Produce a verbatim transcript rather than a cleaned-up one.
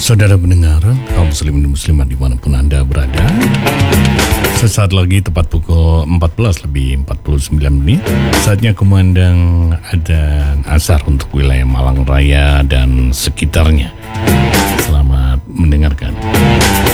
Saudara pendengar, kaum muslimin dan muslimat dimanapun Anda berada, sesaat lagi tepat pukul empat belas lebih empat puluh sembilan menit, saatnya kumandang adzan asar untuk wilayah Malang Raya dan sekitarnya. Selamat mendengarkan.